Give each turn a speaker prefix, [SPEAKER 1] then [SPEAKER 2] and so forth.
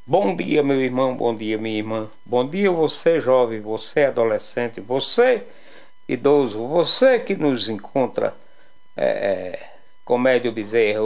[SPEAKER 1] Bom dia, meu irmão, bom dia, minha irmã. Bom dia, você jovem, você adolescente, você idoso, você que nos encontra, Comédio Bezerra.